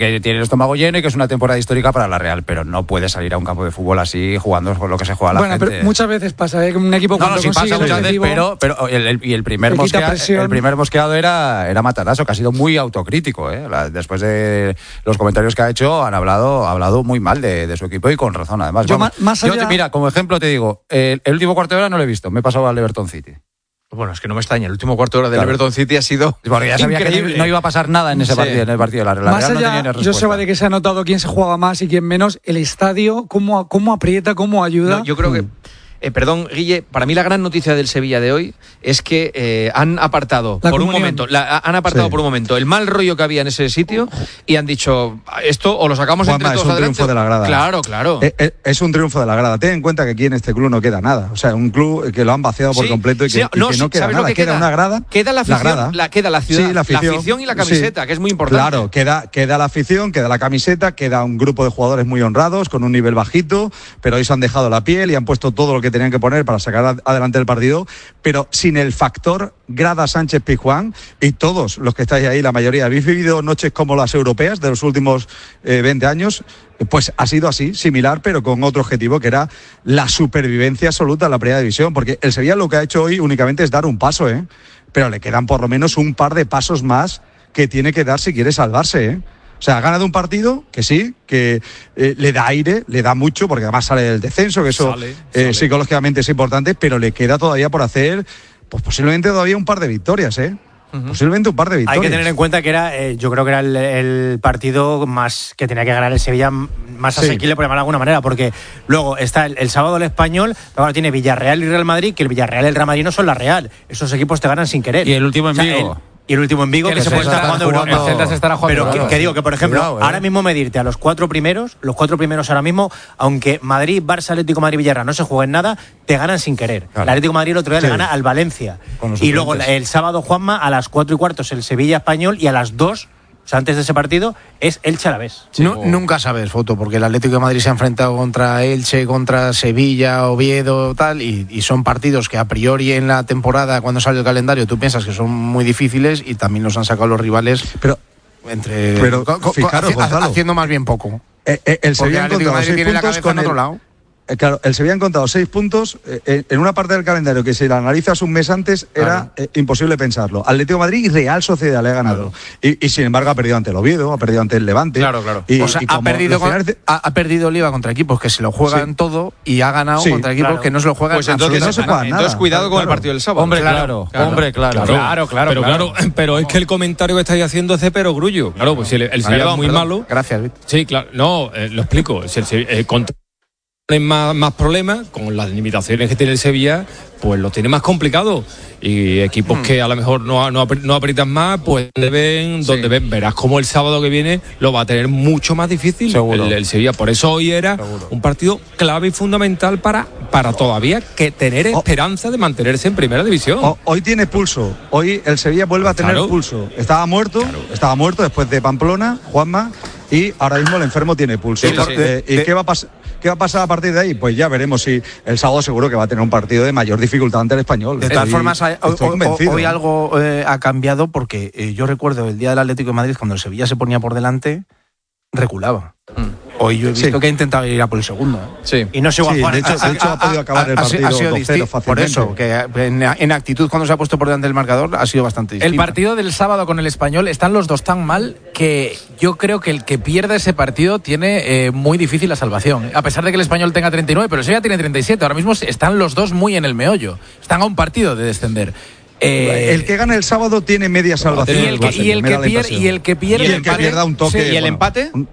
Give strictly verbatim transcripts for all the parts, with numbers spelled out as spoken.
que tiene el estómago lleno y que es una temporada histórica para la Real, pero no puede salir a un campo de fútbol así jugando con lo que se juega la bueno, gente. Pero muchas veces pasa, ¿eh? Que un equipo no, cuando no, sí consigue pasa muchas veces, pero, pero el, el, y el primer, mosquea, el primer mosqueado era, era Matarazzo, que ha sido muy autocrítico, ¿eh? La, después de los comentarios que ha hecho, han hablado, ha hablado muy mal de, de su equipo y con razón, además. Yo, Vamos, más allá... yo te, mira, como ejemplo te digo, el, el último cuarto de hora no lo he visto, me he pasado al Everton City. Bueno, es que no me extraña. El último cuarto de hora del claro. Everton City ha sido porque ya sabía increíble. Que no iba a pasar nada en ese sí. partido, en el partido de la Real. Más Real allá, no tenía yo sé de que se ha notado quién se jugaba más y quién menos. El estadio, cómo, cómo aprieta, cómo ayuda. No, yo creo que... Eh, perdón, Guille, para mí la gran noticia del Sevilla de hoy es que eh, han apartado la por comunión. un momento, la, han apartado sí. por un momento el mal rollo que había en ese sitio y han dicho, esto o lo sacamos Juanma, entre todos es un adelante. Triunfo de la grada. Claro, claro. Es, es, es un triunfo de la grada. Ten en cuenta que aquí en este club no queda nada. O sea, un club que lo han vaciado por sí, completo y que, sí, y no, que no sí, queda nada. Que queda, queda una grada. Queda la afición, la, grada. La, queda la ciudad, sí, la, afición, la afición y la camiseta, sí. que es muy importante. Claro, queda, queda la afición, queda la camiseta, queda un grupo de jugadores muy honrados, con un nivel bajito, pero hoy se han dejado la piel y han puesto todo lo que tenían que poner para sacar adelante el partido, pero sin el factor Grada Sánchez Pizjuán, y todos los que estáis ahí, la mayoría, habéis vivido noches como las europeas de los últimos eh, veinte años, pues ha sido así, similar, pero con otro objetivo, que era la supervivencia absoluta en la primera división, porque el Sevilla lo que ha hecho hoy únicamente es dar un paso, ¿eh? Pero le quedan por lo menos un par de pasos más que tiene que dar si quiere salvarse, ¿eh? O sea, ha ganado un partido que sí, que eh, le da aire, le da mucho, porque además sale del descenso, que eso sale, eh, sale. psicológicamente es importante, pero le queda todavía por hacer, pues posiblemente todavía un par de victorias, ¿eh? Uh-huh. Posiblemente un par de victorias. Hay que tener en cuenta que era, eh, yo creo que era el, el partido más que tenía que ganar el Sevilla, más asequible, sí. por llamar de alguna manera, porque luego está el, el sábado el Español, pero ahora tiene Villarreal y Real Madrid, que el Villarreal y el Real Madrid no son la Real. Esos equipos te ganan sin querer. Y el último en Vigo. O sea, el, Y el último en Vigo, que, que se puede estar jugando Europa. El Celta se estará jugando. Pero que, que digo que, por ejemplo, Cuidado, eh. ahora mismo medirte a los cuatro primeros, los cuatro primeros ahora mismo, aunque Madrid, Barça, Atlético Madrid, Villarreal no se jueguen nada, te ganan sin querer. Claro. El Atlético Madrid el otro día sí. le gana al Valencia. Y luego el sábado, Juanma, a las cuatro y cuartos el Sevilla Español, y a las dos, o sea, antes de ese partido, es Elche Alavés. Sí, no, nunca sabes, Foto, porque el Atlético de Madrid se ha enfrentado contra Elche, contra Sevilla, Oviedo, tal, y, y son partidos que a priori en la temporada, cuando sale el calendario, tú piensas que son muy difíciles, y también los han sacado los rivales. Pero, entre pero co, co, fijaros, haci, haciendo más bien poco. Eh, eh, el Sevilla ha contado seis puntos la cabeza con en otro el, lado. Eh, claro, el Sevilla ha contado seis puntos eh, en una parte del calendario que si la analizas un mes antes era claro. eh, imposible pensarlo. Atlético de Madrid y Real Sociedad le ha ganado. Claro. Y, y sin embargo ha perdido ante el Oviedo, ha perdido ante el Levante. Claro, claro. Y, o sea, y ha, perdido con, de... ha, ha perdido Liga contra equipos que se lo juegan sí. todo, y ha ganado sí, contra equipos claro. que no se lo juegan. Pues entonces no se juegan Entonces nada. cuidado con claro. el partido del sábado. Hombre, claro, claro, claro. hombre, claro. Claro, claro, claro pero claro. claro, pero es que el comentario que estáis haciendo es de perogrullo. Claro, pues si el, el Sevilla es muy perdón. malo. Gracias, Víctor. Sí, claro. No, eh, lo explico. Si el Sevilla, eh, contra más, más problemas con las limitaciones que tiene el Sevilla, pues lo tiene más complicado, y equipos mm. que a lo mejor no, no, no aprietan más, pues deben, sí. donde ven, verás como el sábado que viene lo va a tener mucho más difícil el, el Sevilla. Por eso hoy era Seguro. un partido clave y fundamental para, para todavía que tener esperanza oh. de mantenerse en primera división. Oh, hoy tiene pulso, hoy el Sevilla vuelve a tener claro. pulso. Estaba muerto, claro. estaba muerto después de Pamplona, Juanma, y ahora mismo el enfermo tiene pulso. Sí, sí, sí. Eh, ¿Y de... qué va a pasar? ¿Qué va a pasar a partir de ahí? Pues ya veremos. Si el sábado seguro que va a tener un partido de mayor dificultad ante el Español. De todas formas, hoy, hoy, hoy ¿eh? algo eh, ha cambiado, porque eh, yo recuerdo el día del Atlético de Madrid, cuando el Sevilla se ponía por delante, reculaba. Mm. Hoy yo he visto sí. que ha intentado ir a por el segundo. ¿eh? Sí. Y no se va sí, a jugar. De hecho, de hecho ha, ha podido acabar el partido ha sido dos cero fácilmente. Por eso, que en, en actitud, cuando se ha puesto por delante del marcador, ha sido bastante distinto. El partido del sábado con el Español, están los dos tan mal que yo creo que el que pierda ese partido tiene eh, muy difícil la salvación. A pesar de que el Español tenga treinta y nueve, pero el Sevilla tiene treinta y siete. Ahora mismo están los dos muy en el meollo. Están a un partido de descender. Eh, el que gane el sábado tiene media salvación. Y el que, y el que, pier, y el que pierde. Y el, el que pierda un toque. Sí, ¿y el bueno, empate? Un,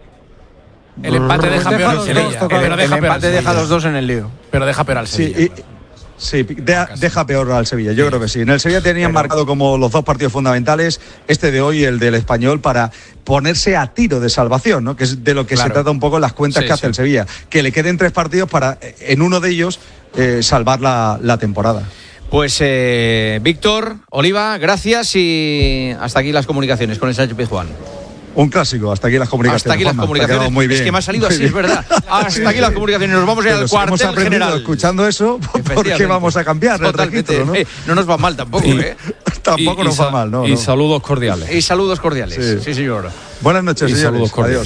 El empate deja peor al Sevilla. Pero deja el empate deja a los dos en el lío. Pero deja peor al Sevilla. Sí, y, sí de, deja peor al Sevilla. Yo sí. creo que sí. En el Sevilla tenían pero, marcado como los dos partidos fundamentales, este de hoy y el del Español, para ponerse a tiro de salvación, ¿no? Que es de lo que claro. se trata un poco las cuentas sí, que hace sí. el Sevilla. Que le queden tres partidos para, en uno de ellos, eh, salvar la, la temporada. Pues eh, Víctor, Oliva, gracias, y hasta aquí las comunicaciones con el Sánchez Pizjuán. Un clásico, hasta aquí las comunicaciones. Hasta aquí las Juanma, comunicaciones. Muy bien. Es que me ha salido así, es verdad. Hasta sí, aquí las comunicaciones. Nos vamos a ir al cuartel hemos general. Escuchando eso, ¿por qué vamos a cambiar el registro, ¿no? Eh, no nos va mal tampoco, y, ¿eh? Tampoco y, nos y va mal, ¿no? Y no. saludos cordiales. Y saludos cordiales. Sí, sí sí señor. Buenas noches, y señores. Saludos cordiales. Adiós.